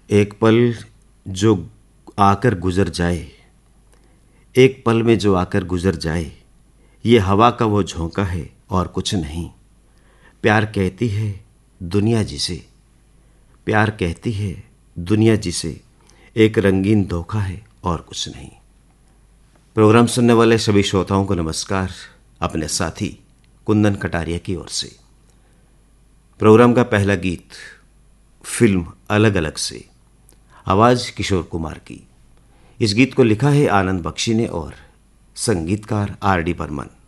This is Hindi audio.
एक पल जो आकर गुजर जाए, एक पल में जो आकर गुजर जाए, ये हवा का वो झोंका है और कुछ नहीं। प्यार कहती है दुनिया जिसे, प्यार कहती है दुनिया जिसे, एक रंगीन धोखा है और कुछ नहीं। प्रोग्राम सुनने वाले सभी श्रोताओं को नमस्कार, अपने साथी कुंदन कटारिया की ओर से। प्रोग्राम का पहला गीत फिल्म अलग अलग से, आवाज किशोर कुमार की। इस गीत को लिखा है आनंद बख्शी ने और संगीतकार आर डी बर्मन।